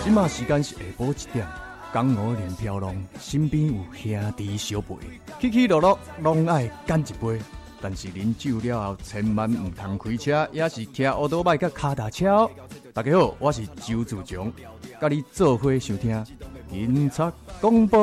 即马时间是下晡1点，江湖连飘浪，身边有兄弟相陪，起起落落拢爱干一杯。但是饮酒了后，千万唔通开车，也是骑乌多摆甲脚踏车哦。大家好，我是周自强，甲你做伙收听警察广播。